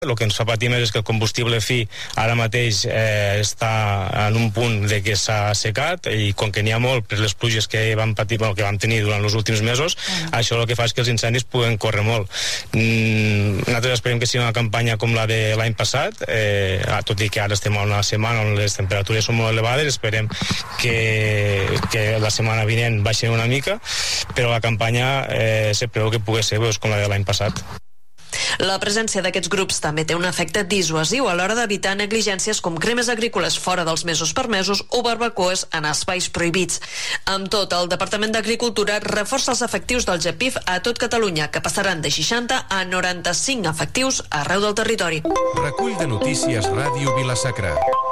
El que ens fa patir més és que el combustible fi ara mateix està en un punt de que s'ha assecat, i com que n'hi ha molt per les pluges que vam patir, que vam tenir durant els últims mesos, això el que fa és que els incendis puguen córrer molt. Nosaltres esperem que sigui una campanya com la de l'any passat, tot i que ara estem a una setmana on les temperatures són molt elevades. Esperem que la setmana vinent baixin una mica, però la campanya se preveu que pugui ser com la de l'any passat. La presència d'aquests grups també té un efecte dissuasiu a l'hora d'evitar negligències com cremes agrícoles fora dels mesos permesos o barbacoes en espais prohibits. Amb tot, el Departament d'Agricultura reforça els efectius del GEPIF a tot Catalunya, que passaran de 60 a 95 efectius arreu del territori. Recull de notícies Ràdio Vila-sacra.